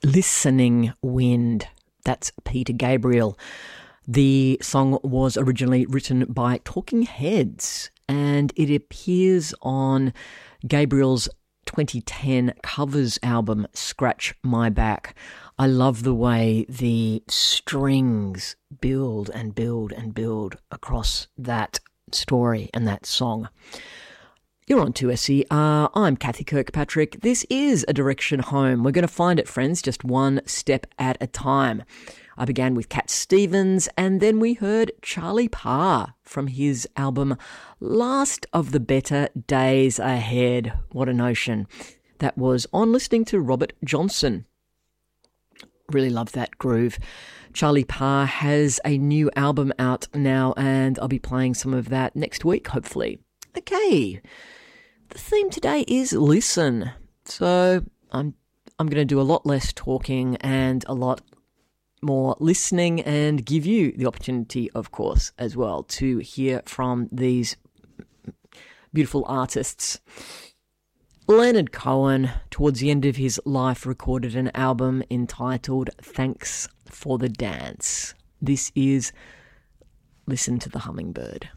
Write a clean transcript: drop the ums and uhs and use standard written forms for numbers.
Listening Wind. That's Peter Gabriel. The song was originally written by Talking Heads, and it appears on Gabriel's 2010 covers album, Scratch My Back. I love the way the strings build and build and build across that story and that song. You're on 2SER. I'm Kathy Kirkpatrick. This is A Direction Home. We're going to find it, friends, just one step at a time. I began with Cat Stevens, and then we heard Charlie Parr from his album Last of the Better Days Ahead. What a notion. That was on listening to Robert Johnson. Really love that groove. Charlie Parr has a new album out now, and I'll be playing some of that next week, hopefully. Okay. The theme today is listen. So I'm going to do a lot less talking and a lot more listening, and give you the opportunity, of course, as well, to hear from these beautiful artists. Leonard Cohen, towards the end of his life, recorded an album entitled Thanks for the Dance. This is Listen to the Hummingbird.